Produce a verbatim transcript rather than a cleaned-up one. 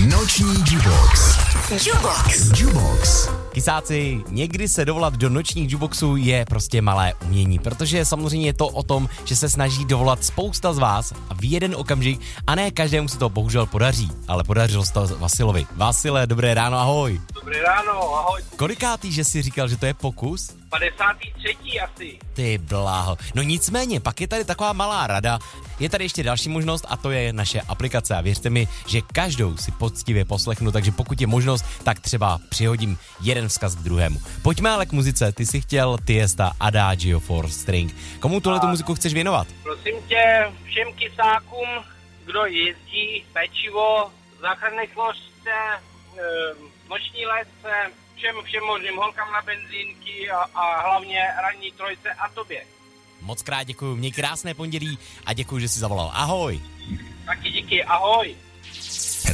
Noční Jubox. Jubox. Jubox. Kysáci, někdy se dovolat do nočních jukeboxů je prostě malé umění, protože samozřejmě je to o tom, že se snaží dovolat spousta z vás a v jeden okamžik a ne každému se to bohužel podaří, ale podařilo se to Vasilovi. Vasile, dobré ráno, ahoj. Dobré ráno, ahoj. Kolikátý, že jsi říkal, že to je pokus? padesátý třetí asi. Ty bláho. No nicméně, pak je tady taková malá rada. Je tady ještě další možnost a to je naše aplikace. A věřte mi, že každou si poctivě poslechnu, takže pokud je možnost, tak třeba přihodím jeden vzkaz k druhému. Pojďme ale k muzice. Ty jsi chtěl Tiesta Adagio for String. Komu tuhle tu muziku chceš věnovat? Prosím tě, všem kysákům, kdo jezdí, pečivo, záchranné složce, e, noční létce, všem, všem možným holkám na benzínky a, a hlavně ranní trojce a tobě. Moc krát děkuju, měj krásné pondělí a děkuju, že jsi zavolal. Ahoj. Taky díky, ahoj.